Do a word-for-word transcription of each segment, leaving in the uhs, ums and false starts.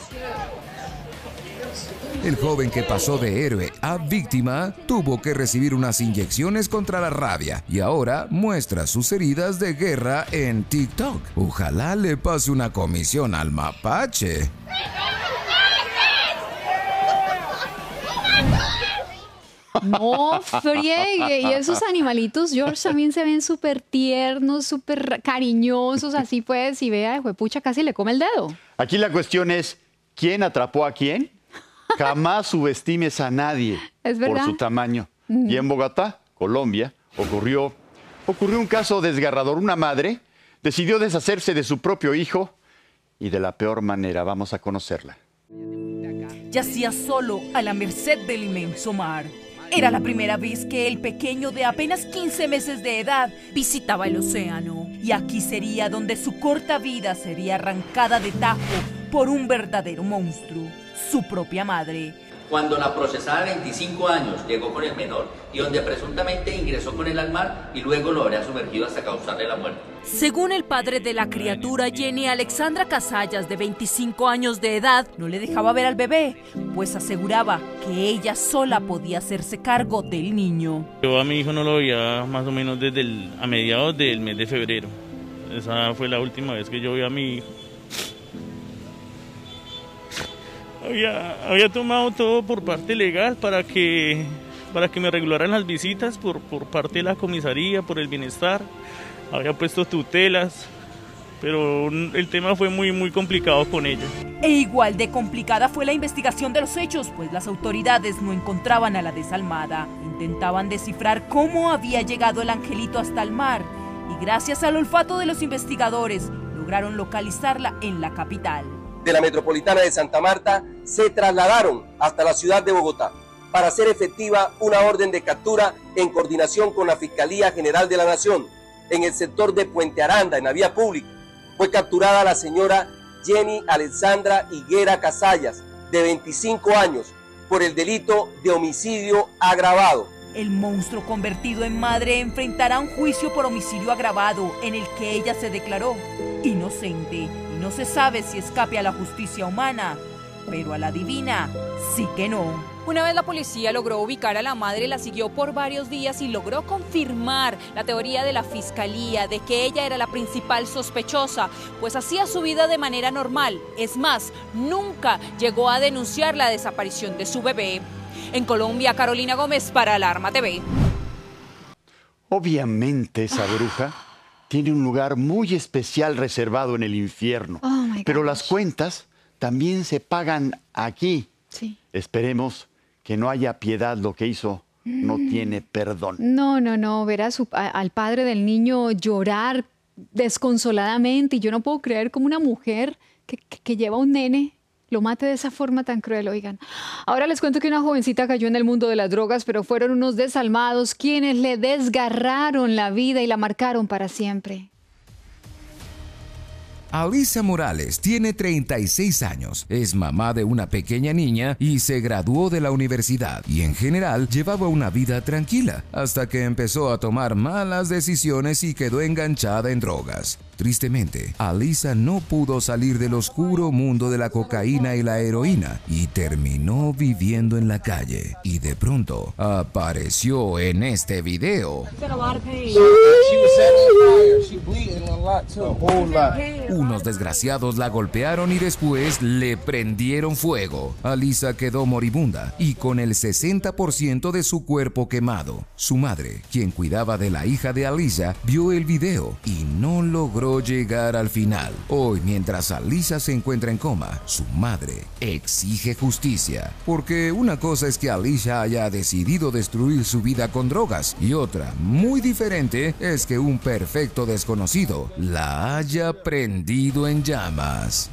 El joven que pasó de héroe a víctima tuvo que recibir unas inyecciones contra la rabia y ahora muestra sus heridas de guerra en TikTok. Ojalá le pase una comisión al mapache. No friegue. Y esos animalitos, George, también se ven súper tiernos, súper cariñosos, así pues. Y vea, juepucha, casi le come el dedo. Aquí la cuestión es, ¿quién atrapó a quién? Jamás subestimes a nadie ¿Es verdad? por su tamaño. Mm. Y en Bogotá, Colombia, ocurrió, ocurrió un caso desgarrador. Una madre decidió deshacerse de su propio hijo y de la peor manera. Vamos a conocerla. Yacía solo a la merced del inmenso mar. Era la primera vez que el pequeño de apenas quince meses de edad visitaba el océano. Y aquí sería donde su corta vida sería arrancada de tajo por un verdadero monstruo, su propia madre. Cuando la procesada de veinticinco años llegó con el menor y donde presuntamente ingresó con él al mar y luego lo habría sumergido hasta causarle la muerte. Según el padre de la criatura, Jenny Alexandra Casallas, de veinticinco años de edad, no le dejaba ver al bebé, pues aseguraba que ella sola podía hacerse cargo del niño. Yo a mi hijo no lo veía más o menos desde el, a mediados del mes de febrero. Esa fue la última vez que yo vi a mi hijo. Había, había tomado todo por parte legal para que, para que me regularan las visitas por, por parte de la comisaría, por el bienestar. Había puesto tutelas, pero el tema fue muy, muy complicado con ella. E igual de complicada fue la investigación de los hechos, pues las autoridades no encontraban a la desalmada. Intentaban descifrar cómo había llegado el angelito hasta el mar y gracias al olfato de los investigadores lograron localizarla en la capital. De la Metropolitana de Santa Marta se trasladaron hasta la ciudad de Bogotá para hacer efectiva una orden de captura en coordinación con la Fiscalía General de la Nación en el sector de Puente Aranda, en la vía pública. Fue capturada la señora Jenny Alexandra Higuera Casallas, de veinticinco años, por el delito de homicidio agravado. El monstruo convertido en madre enfrentará un juicio por homicidio agravado en el que ella se declaró inocente y no se sabe si escape a la justicia humana, pero a la divina sí que no. Una vez la policía logró ubicar a la madre, la siguió por varios días y logró confirmar la teoría de la fiscalía de que ella era la principal sospechosa, pues hacía su vida de manera normal. Es más, nunca llegó a denunciar la desaparición de su bebé. En Colombia, Carolina Gómez para Alarma T V. Obviamente esa bruja tiene un lugar muy especial reservado en el infierno. Oh, pero las cuentas también se pagan aquí. Sí. Esperemos que no haya piedad. Lo que hizo no tiene perdón. No, no, no. Ver a su, a, al padre del niño llorar desconsoladamente. Y yo no puedo creer como una mujer que, que, que lleva un nene lo mate de esa forma tan cruel, oigan. Ahora les cuento que una jovencita cayó en el mundo de las drogas, pero fueron unos desalmados quienes le desgarraron la vida y la marcaron para siempre. Alisa Morales tiene treinta y seis años, es mamá de una pequeña niña y se graduó de la universidad y en general llevaba una vida tranquila hasta que empezó a tomar malas decisiones y quedó enganchada en drogas. Tristemente, Alisa no pudo salir del oscuro mundo de la cocaína y la heroína y terminó viviendo en la calle. Y de pronto apareció en este video. Unos desgraciados la golpearon y después le prendieron fuego. Alisa quedó moribunda y con el sesenta por ciento de su cuerpo quemado. Su madre, quien cuidaba de la hija de Alisa, vio el video y no logró llegar al final. Hoy, mientras Alisa se encuentra en coma, su madre exige justicia. Porque una cosa es que Alisa haya decidido destruir su vida con drogas y otra, muy diferente, es que un perfecto desconocido la haya prendido en llamas.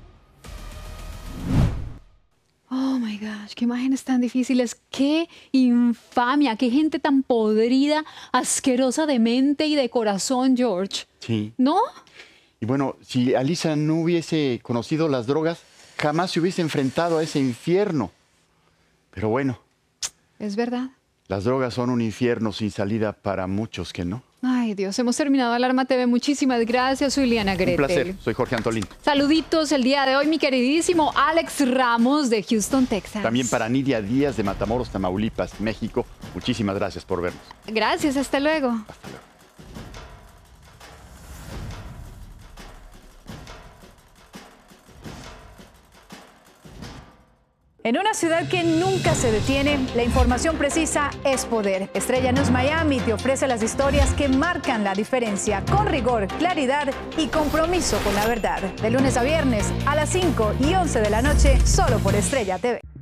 Oh my gosh, qué imágenes tan difíciles, qué infamia, qué gente tan podrida, asquerosa de mente y de corazón, George. Sí. ¿No? Y bueno, si Alisa no hubiese conocido las drogas, jamás se hubiese enfrentado a ese infierno. Pero bueno. Es verdad. Las drogas son un infierno sin salida para muchos que no. Ay, Ay, Dios, hemos terminado Alarma T V. Muchísimas gracias, soy Liana Gretel. Un placer, soy Jorge Antolín. Saluditos el día de hoy, mi queridísimo Alex Ramos de Houston, Texas. También para Nidia Díaz de Matamoros, Tamaulipas, México. Muchísimas gracias por vernos. Gracias, hasta luego. Hasta luego. En una ciudad que nunca se detiene, la información precisa es poder. Estrella News Miami te ofrece las historias que marcan la diferencia, con rigor, claridad y compromiso con la verdad. De lunes a viernes a las cinco y once de la noche, solo por Estrella T V.